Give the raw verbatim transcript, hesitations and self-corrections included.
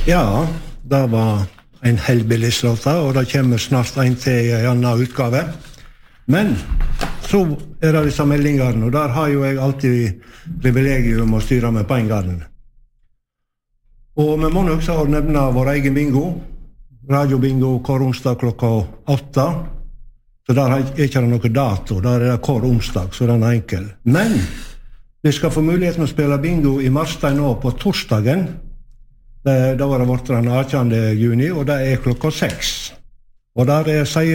Ja, det var en Hellbillies-låta, og det kommer snart en til i en annen utgave. Men så er det disse meldingene, og der har jo jeg alltid privilegium å styre med på en gang. Og vi må nok også nevne vår egen bingo, radiobingo hver onsdag klokka åtta. Så der er ikke noe dato, der er det hver onsdag, så den er enkel. Men vi skal få muligheten å spille bingo i Marstein nå på torsdagen. Det, da var det vårt den attende juni, og det er klokka seks. Og der er sier